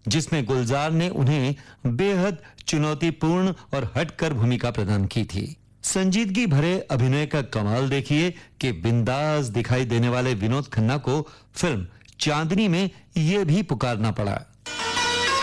जिसमें गुलजार ने उन्हें बेहद चुनौतीपूर्ण और हटकर भूमिका प्रदान की थी। संजीदगी भरे अभिनय का कमाल देखिए कि बिंदास दिखाई देने वाले विनोद खन्ना को फिल्म चांदनी में यह भी पुकारना पड़ा।